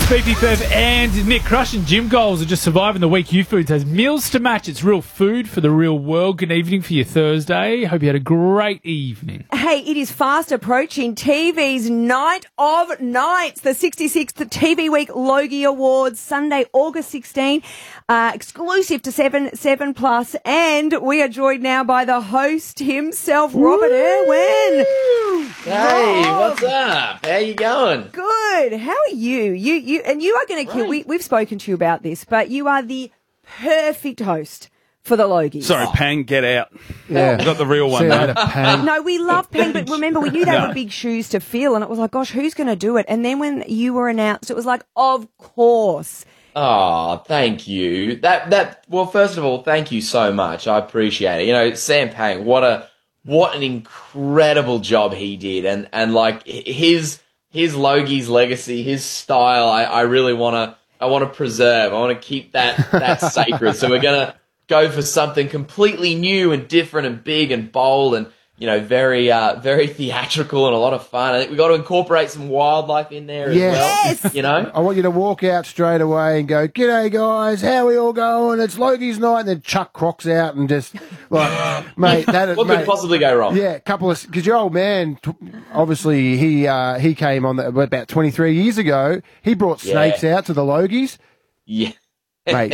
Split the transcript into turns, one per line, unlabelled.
Beefy Fev and Nick crushing gym goals are just surviving the week. Youfoodz has meals to match. It's real food for the real world. Good evening for your Thursday. Hope you had a great evening.
Hey, it is fast approaching TV's Night of Nights, the 66th TV Week Logie Awards, Sunday, August 16, exclusive to 7 Plus, and we are joined now by the host himself, Robert Irwin.
Hey, what's up? How you going?
Good. How are you? You are going to kill. We've spoken to you about this, but you are the perfect host for the Logies.
Sorry, Pang, get out.
Yeah.
Got the real one.
See you
though.
later, Pang.
No, we love Peng, but remember, we knew they were big shoes to fill, and it was like, gosh, who's going to do it? And then when you were announced, it was like, of course.
Oh, thank you. Well, first of all, thank you so much. I appreciate it. You know, Sam Pang, what an incredible job he did, and like his Logie's legacy, his style, I really want to preserve. I want to keep that sacred. So we're gonna go for something completely new and different and big and bold and, you know, very theatrical and a lot of fun. I think we've got to incorporate some wildlife in there as well.
Yes.
You know?
I want you to walk out straight away and go, "G'day, guys. How we all going? It's Logie's night." And then chuck Crocs out and just, like, mate,
What could possibly go wrong?
Yeah, because your old man, obviously, he came on about 23 years ago. He brought snakes out to the Logies.
Yeah.
Mate,